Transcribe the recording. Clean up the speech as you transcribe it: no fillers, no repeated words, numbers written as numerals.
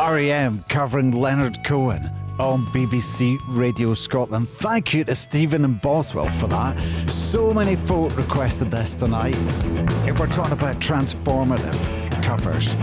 R.E.M. covering Leonard Cohen on BBC Radio Scotland. Thank you to Stephen and Boswell for that. So many folk requested this tonight. If we're talking about transformative covers,